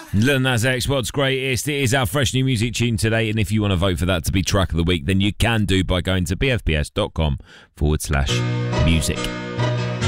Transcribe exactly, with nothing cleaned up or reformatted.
Lil Nas X, what's greatest? It is our fresh new music tune today, and if you want to vote for that to be track of the week, then you can do by going to bfbs.com forward slash music.